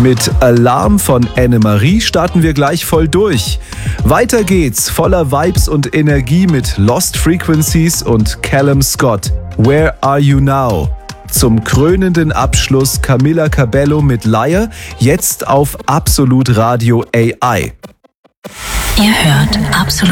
Mit Alarm von Anne-Marie starten wir gleich voll durch. Weiter geht's voller Vibes und Energie mit Lost Frequencies und Callum Scott. Where Are You Now? Zum krönenden Abschluss Camila Cabello mit Liar, jetzt auf Absolut Radio AI. Ihr hört Absolut